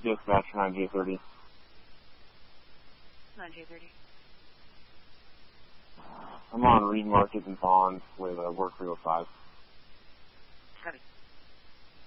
dispatch 9J30. 9J30. I'm on Reed Market and Bond with Work 305. Copy.